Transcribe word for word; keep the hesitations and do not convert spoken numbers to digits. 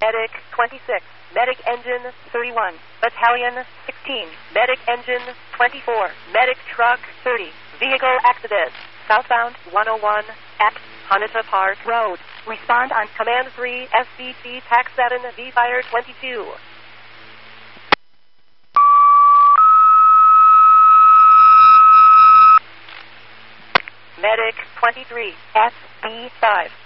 Medic twenty-six. Medic engine thirty-one. Battalion sixteen. Medic engine twenty-four. Medic truck thirty. Vehicle accident. Southbound one oh one at Hanata Park Road. Respond on Command three S B C Tac seven V Fire twenty-two. Medic twenty-three S B five.